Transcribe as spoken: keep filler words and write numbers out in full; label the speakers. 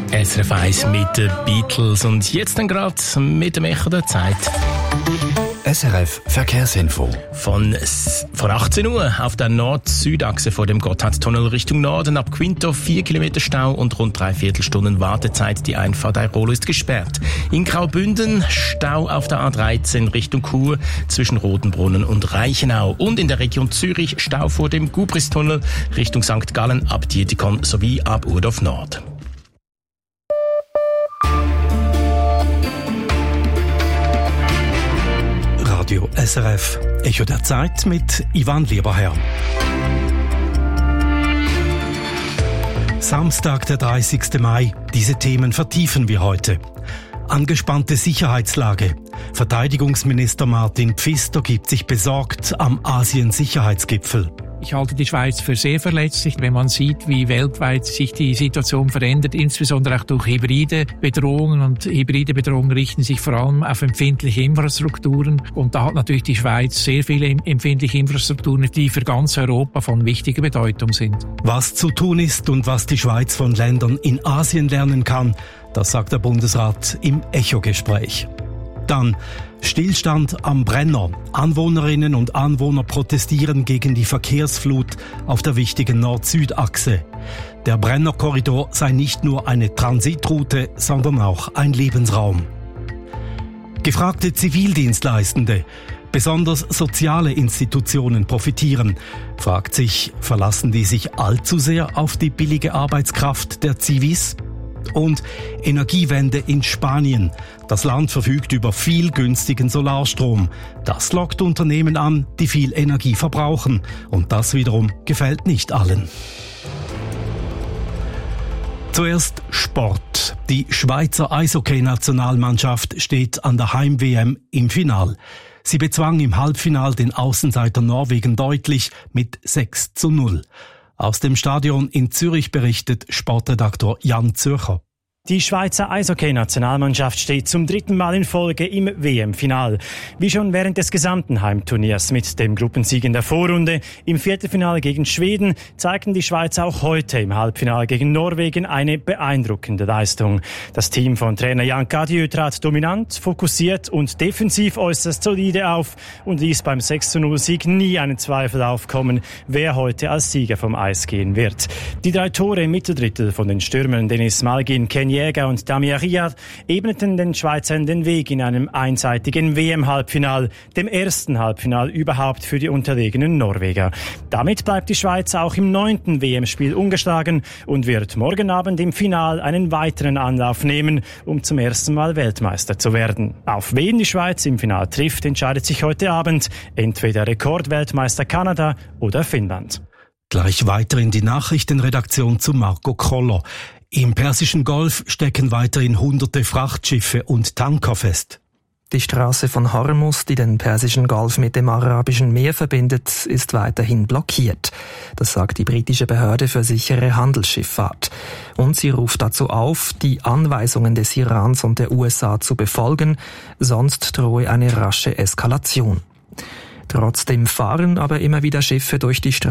Speaker 1: S R F eins mit den Beatles und jetzt dann gerade mit dem Echo der Zeit.
Speaker 2: S R F Verkehrsinfo.
Speaker 1: Von, von achtzehn Uhr auf der Nord-Süd-Achse vor dem Gotthardtunnel Richtung Norden ab Quinto vier Kilometer Stau und rund dreiviertel Stunden Wartezeit. Die Einfahrt Airolo ist gesperrt. In Graubünden Stau auf der A dreizehn Richtung Chur zwischen Rotenbrunnen und Reichenau. Und in der Region Zürich Stau vor dem Gubristunnel Richtung Sankt Gallen ab Dietikon sowie ab Urdorf Nord.
Speaker 3: Radio S R F, Echo der Zeit mit Ivan Lieberherr. Samstag, der dreißigsten Mai. Diese Themen vertiefen wir heute. Angespannte Sicherheitslage. Verteidigungsminister Martin Pfister gibt sich besorgt am Asien-Sicherheitsgipfel.
Speaker 4: Ich halte die Schweiz für sehr verletzlich, wenn man sieht, wie weltweit sich die Situation verändert, insbesondere auch durch hybride Bedrohungen. Und hybride Bedrohungen richten sich vor allem auf empfindliche Infrastrukturen. Und da hat natürlich die Schweiz sehr viele empfindliche Infrastrukturen, die für ganz Europa von wichtiger Bedeutung sind.
Speaker 3: Was zu tun ist und was die Schweiz von Ländern in Asien lernen kann, das sagt der Bundesrat im Echo-Gespräch. Dann Stillstand am Brenner. Anwohnerinnen und Anwohner protestieren gegen die Verkehrsflut auf der wichtigen Nord-Süd-Achse. Der Brennerkorridor sei nicht nur eine Transitroute, sondern auch ein Lebensraum. Gefragte Zivildienstleistende. Besonders soziale Institutionen profitieren. Fragt sich, verlassen die sich allzu sehr auf die billige Arbeitskraft der Zivis? Und Energiewende in Spanien. Das Land verfügt über viel günstigen Solarstrom. Das lockt Unternehmen an, die viel Energie verbrauchen. Und das wiederum gefällt nicht allen. Zuerst Sport. Die Schweizer Eishockey-Nationalmannschaft steht an der Heim-W M im Final. Sie bezwang im Halbfinal den Außenseiter Norwegen deutlich mit sechs zu null. Aus dem Stadion in Zürich berichtet Sportredaktor Jan Zürcher.
Speaker 5: Die Schweizer Eishockey-Nationalmannschaft steht zum dritten Mal in Folge im W M-Final. Wie schon während des gesamten Heimturniers mit dem Gruppensieg in der Vorrunde im Viertelfinale gegen Schweden zeigten die Schweizer auch heute im Halbfinale gegen Norwegen eine beeindruckende Leistung. Das Team von Trainer Jan Cadieux trat dominant, fokussiert und defensiv äußerst solide auf und ließ beim sechs zu null Sieg nie einen Zweifel aufkommen, wer heute als Sieger vom Eis gehen wird. Die drei Tore im Mitteldrittel von den Stürmern Dennis Malgin, Ken Jäger und Damir Riyad ebneten den Schweizern den Weg in einem einseitigen W M-Halbfinal, dem ersten Halbfinal überhaupt für die unterlegenen Norweger. Damit bleibt die Schweiz auch im neunten W M-Spiel ungeschlagen und wird morgen Abend im Final einen weiteren Anlauf nehmen, um zum ersten Mal Weltmeister zu werden. Auf wen die Schweiz im Final trifft, entscheidet sich heute Abend entweder Rekordweltmeister Kanada oder Finnland.
Speaker 3: Gleich weiter in die Nachrichtenredaktion zu Marco Koller. Im Persischen Golf stecken weiterhin hunderte Frachtschiffe und Tanker fest.
Speaker 6: Die Straße von Hormuz, die den Persischen Golf mit dem Arabischen Meer verbindet, ist weiterhin blockiert. Das sagt die britische Behörde für sichere Handelsschifffahrt. Und sie ruft dazu auf, die Anweisungen des Irans und der U S A zu befolgen, sonst drohe eine rasche Eskalation. Trotzdem fahren aber immer wieder Schiffe durch die Straße.